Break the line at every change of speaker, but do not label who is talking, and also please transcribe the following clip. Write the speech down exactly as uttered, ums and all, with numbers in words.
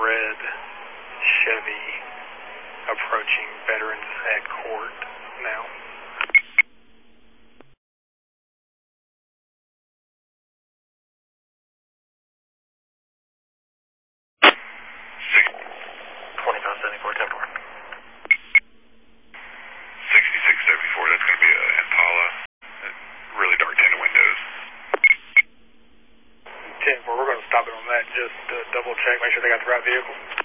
red Chevy approaching Veterans at Court now.
twenty-five seventy-four, ten four.
sixty-six seventy-four, that's going to be an Impala. Really dark tinted windows.
ten four, we're going to stop it on that. Just uh, double check, make sure they got the right vehicle.